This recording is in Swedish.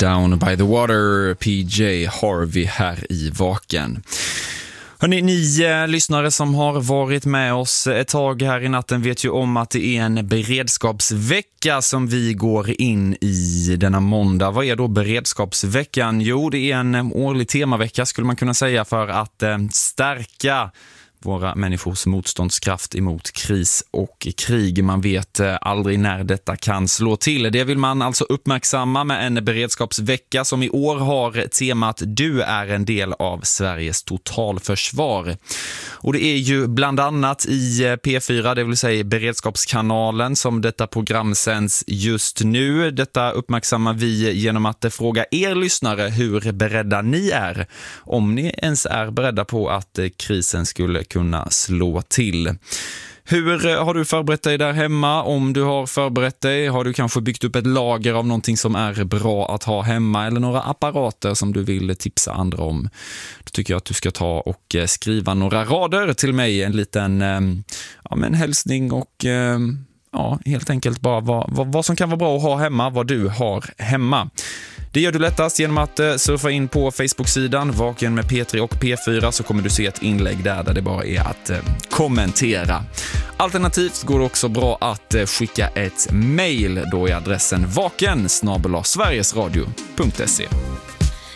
Down by the Water, PJ Harvey här i Vaken. Hörrni, ni lyssnare som har varit med oss ett tag här i natten vet ju om att det är en beredskapsvecka som vi går in i denna måndag. Vad är då beredskapsveckan? Jo, det är en årlig temavecka skulle man kunna säga för att stärka våra människors motståndskraft emot kris och krig. Man vet aldrig när detta kan slå till. Det vill man alltså uppmärksamma med en beredskapsvecka som i år har temat Du är en del av Sveriges totalförsvar. Och det är ju bland annat i P4, det vill säga beredskapskanalen, som detta program sänds just nu. Detta uppmärksammar vi genom att fråga er lyssnare hur beredda ni är. Om ni ens är beredda på att krisen skulle kunna slå till. Hur har du förberett dig där hemma? Om du har förberett dig, har du kanske byggt upp ett lager av någonting som är bra att ha hemma eller några apparater som du vill tipsa andra om? Då tycker jag att du ska ta och skriva några rader till mig, en liten en hälsning och helt enkelt bara vad som kan vara bra att ha hemma, vad du har hemma. Det gör du lättast genom att surfa in på Facebook-sidan Vaken med P3 och P4, så kommer du se ett inlägg där det bara är att kommentera. Alternativt går det också bra att skicka ett mejl, då är adressen vaken@sverigesradio.se.